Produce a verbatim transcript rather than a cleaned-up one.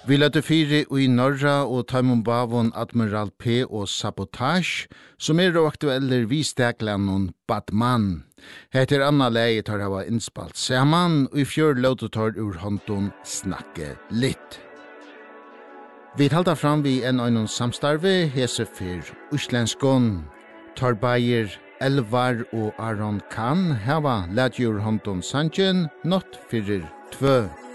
Vi løtte fire i Norra og Taimon Bavon Admiral P og Sabotage, som er aktuelle visteglanon Batman. Heter Anna Leie tar hava innspalt saman, og i fjør løte tar ur håndon snakke litt. Vi talta fram vi en øynon samstarve, hese fyr Uslenskon, tar Bayer, Elvar og Aron Kahn, hava let ur håndon sanjen, not fyrir tvö.